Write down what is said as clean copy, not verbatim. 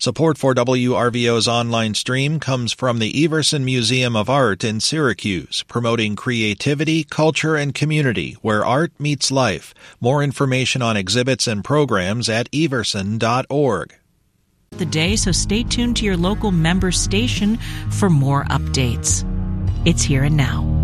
Support for WRVO's online stream comes from the Everson Museum of Art in Syracuse, promoting creativity, culture, and community where art meets life. More information on exhibits and programs at everson.org. The day, so stay tuned to your local member station for more updates. It's Here and Now.